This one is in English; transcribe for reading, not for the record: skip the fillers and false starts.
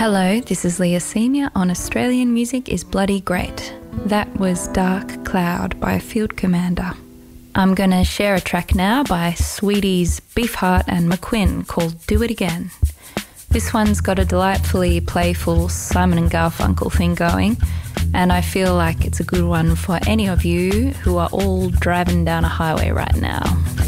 Hello, this is Leah Senior on Australian Music is Bloody Great. That was Dark Cloud by Field Commander. I'm going to share a track now by Sweeties, Beefheart and McQuinn called Do It Again. This one's got a delightfully playful Simon and Garfunkel thing going, and I feel like it's a good one for any of you who are all driving down a highway right now.